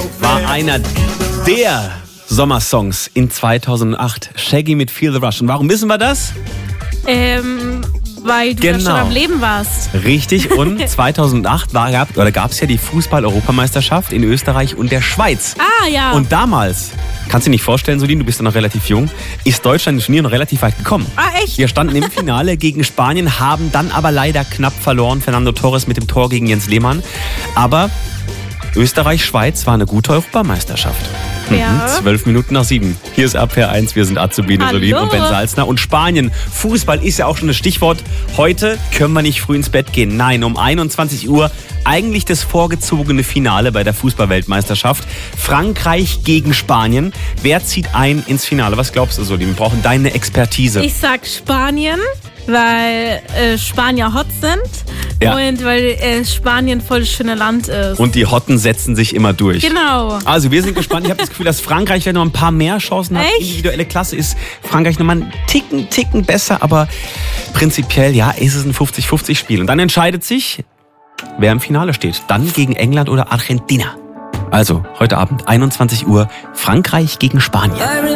war einer der Sommersongs in 2008. Shaggy mit Feel the Rush. Und warum wissen wir das? Weil du da schon am Leben warst. Richtig, und 2008 gab es ja die Fußball-Europameisterschaft in Österreich und der Schweiz. Ah, ja. Und damals, kannst du dir nicht vorstellen, Solin, du bist ja noch relativ jung, ist Deutschland im Turnier noch relativ weit gekommen. Ah, echt? Wir standen im Finale gegen Spanien, haben dann aber leider knapp verloren. Fernando Torres mit dem Tor gegen Jens Lehmann. Aber Österreich-Schweiz war eine gute Europameisterschaft. Ja. 12 Minuten nach 7. Hier ist Abwehr 1, wir sind Azubine Solin und Ben Salzner. Und Spanien, Fußball ist ja auch schon das Stichwort. Heute können wir nicht früh ins Bett gehen. Nein, um 21 Uhr eigentlich das vorgezogene Finale bei der Fußball-Weltmeisterschaft. Frankreich gegen Spanien. Wer zieht ein ins Finale? Was glaubst du, Solin? Wir brauchen deine Expertise. Ich sag Spanien, weil Spanier hot sind. Ja. Und weil Spanien voll das schöne Land ist. Und die Hotten setzen sich immer durch. Genau. Also wir sind gespannt. Ich habe das Gefühl, dass Frankreich vielleicht noch ein paar mehr Chancen hat. Echt? Individuelle Klasse ist Frankreich nochmal einen Ticken besser. Aber prinzipiell, ja, ist es ein 50-50-Spiel. Und dann entscheidet sich, wer im Finale steht. Dann gegen England oder Argentina. Also heute Abend 21 Uhr Frankreich gegen Spanien.